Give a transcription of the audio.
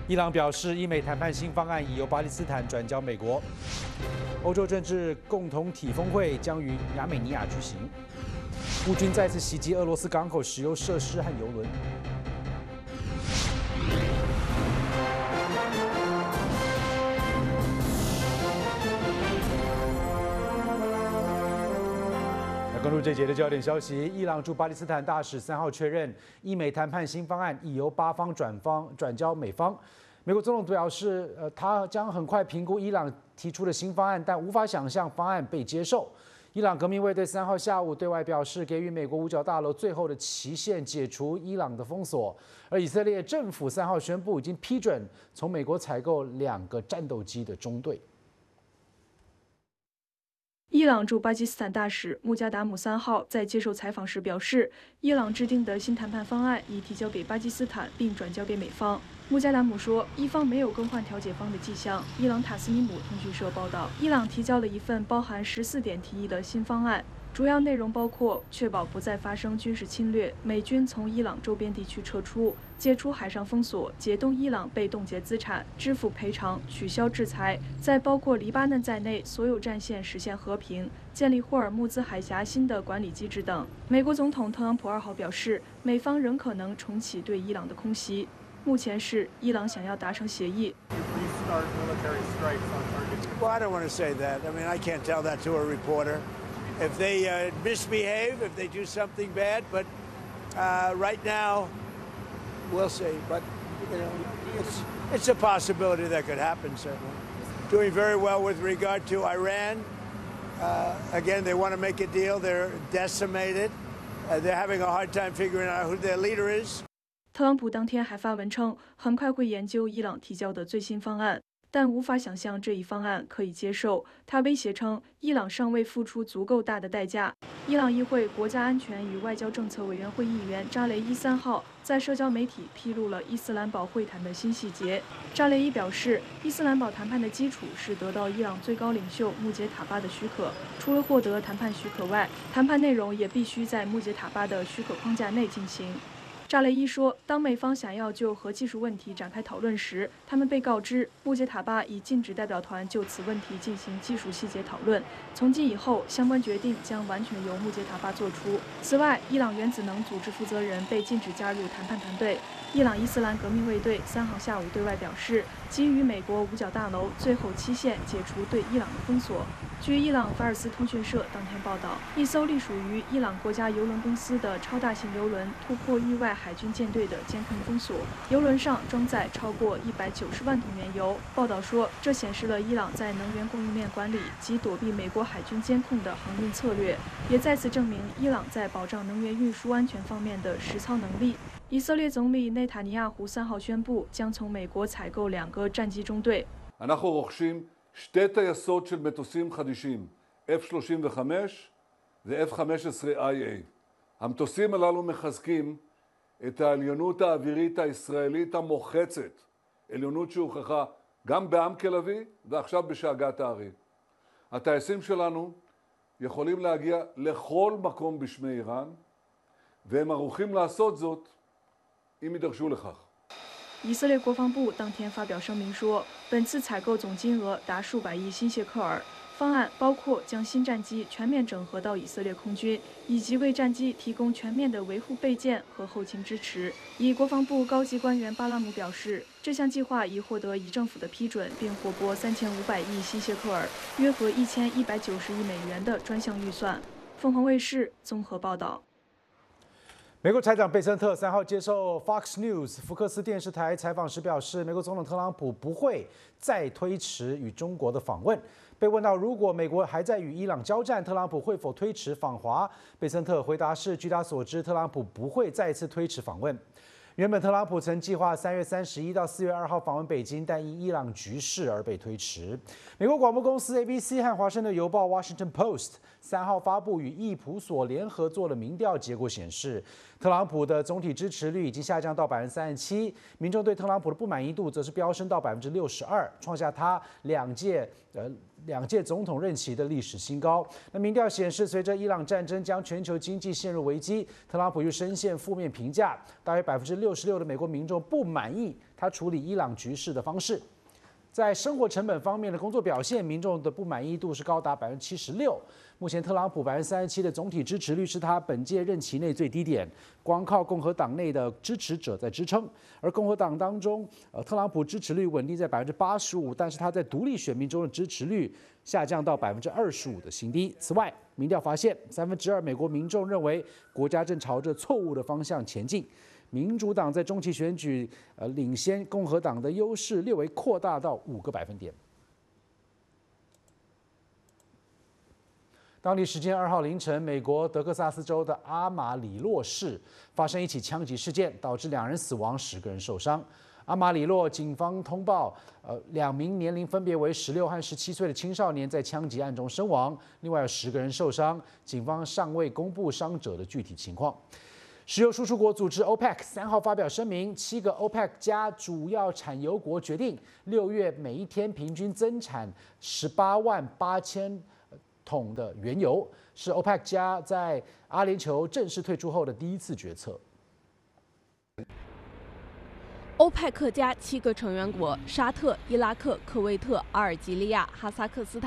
伊朗表示，伊美谈判新方案已由巴基斯坦转交美国。欧洲政治共同体峰会将于亚美尼亚举行。乌军再次袭击俄罗斯港口石油设施和油轮。关注这节的焦点消息，伊朗驻巴基斯坦大使3号确认，伊美谈判新方案已由巴方转交美方。美国总统表示，他将很快评估伊朗提出的新方案，但无法想象方案被接受。伊朗革命卫队3号下午对外表示，给予美国五角大楼最后的期限，解除伊朗的封锁。而以色列政府3号宣布，已经批准从美国采购2个战斗机的中队。 伊朗驻巴基斯坦大使穆加达姆3号在接受采访时表示，伊朗制定的新谈判方案已提交给巴基斯坦，并转交给美方。穆加达姆说，伊方没有更换调解方的迹象。伊朗塔斯尼姆通讯社报道，伊朗提交了一份包含14点提议的新方案。主要内容包括确保不再发生军事侵略、美军从伊朗周边地区撤出、解除海上封锁、解冻伊朗被冻结资产、支付赔偿、取消制裁，在包括黎巴嫩在内所有战线实现和平、建立霍尔木兹海峡新的管理机制等。美国总统特朗普2号表示，美方仍可能重启对伊朗的空袭。目前是伊朗想要达成协议。 Well, I don't want to say that. I mean, I can't tell that to a reporter. If they misbehave, if they do something bad, but right now, we'll see. But you know, it's a possibility that could happen. Certainly, doing very well with regard to Iran. Again, they want to make a deal. They're decimated. They're having a hard time figuring out who their leader is. 特朗普当天还发文称，很快会研究伊朗提交的最新方案。但无法想象这一方案可以接受。他威胁称，伊朗尚未付出足够大的代价。伊朗议会国家安全与外交政策委员会议员扎雷伊3号在社交媒体披露了伊斯兰堡会谈的新细节。扎雷伊表示，伊斯兰堡谈判的基础是得到伊朗最高领袖穆杰塔巴的许可。除了获得谈判许可外，谈判内容也必须在穆杰塔巴的许可框架内进行。扎雷伊说，当美方想要就核技术问题展开讨论时，他们被告知穆杰塔巴已禁止代表团就此问题进行技术细节讨论。从今以后，相关决定将完全由穆杰塔巴做出。此外，伊朗原子能组织负责人被禁止加入谈判团队。伊朗伊斯兰革命卫队3号下午对外表示，基于美国五角大楼最后期限解除对伊朗的封锁。据伊朗法尔斯通讯社当天报道，一艘隶属于伊朗国家油轮公司的超大型油轮突破域外海军舰队的监控封锁，油轮上装载超过190万桶原油。报道说，这显示了伊朗在能源供应链管理及躲避美国海军监控的航运策略，也再次证明伊朗在保障能源运输安全方面的实操能力。以色列总理内塔尼亚胡3号宣布，将从美国采购2个战机中队。 אנחנו רוכשים 2 טייסות של מטוסים חדישים, F-35 ו-F-15IA. המטוסים הללו מחזקים את העליונות האווירית הישראלית המוחצת, עליונות שהוכחה גם בעם כלבי ועכשיו בשאגת הארי. הטייסים שלנו יכולים להגיע לכל מקום בשמי איראן, והם ערוכים לעשות זאת אם יידרשו לכך. 以色列国防部当天发表声明说，本次采购总金额达数百亿新谢克尔。方案包括将新战机全面整合到以色列空军，以及为战机提供全面的维护备件和后勤支持。以国防部高级官员巴拉姆表示，这项计划已获得以政府的批准，并获拨3500亿新谢克尔，约合1190亿美元的专项预算。凤凰卫视综合报道。 美国财长贝森特3号接受 Fox News 福克斯电视台采访时表示，美国总统特朗普不会再推迟与中国的访问。被问到如果美国还在与伊朗交战，特朗普会否推迟访华，贝森特回答是：据他所知，特朗普不会再次推迟访问。原本特朗普曾计划3月31到4月2号访问北京，但因伊朗局势而被推迟。美国广播公司 ABC 和华盛顿邮报 Washington Post 3号发布与易普所联合做的民调结果显示，特朗普的总体支持率已经下降到37%，民众对特朗普的不满意度则是飙升到62%，创下他2届 2届总统任期的历史新高。那民调显示，随着伊朗战争将全球经济陷入危机，特朗普又深陷负面评价，大约66%的美国民众不满意他处理伊朗局势的方式。在生活成本方面的工作表现，民众的不满意度是高达76%。目前特朗普37%的总体支持率是他本届任期内最低点，光靠共和党内的支持者在支撑。而共和党当中，特朗普支持率稳定在85%，但是他在独立选民中的支持率下降到25%的新低。此外，民调发现2/3美国民众认为国家正朝着错误的方向前进。民主党在中期选举领先共和党的优势略微扩大到5个百分点。当地时间2号凌晨，美国德克萨斯州的阿马里洛市发生一起枪击事件，导致2人死亡，10个人受伤。阿马里洛警方通报，2名年龄分别为16和17岁的青少年在枪击案中身亡，另外有10个人受伤，警方尚未公布伤者的具体情况。石油输出国组织 OPEC 3号发表声明，7个 OPEC 加主要产油国决定6月每一天平均增产188000桶的原油，是 OPEC 加在阿联酋正式退出后的第一次决策。 欧派克加7个成员国——沙特、伊拉克、科威特、阿尔及利亚、哈萨克斯坦。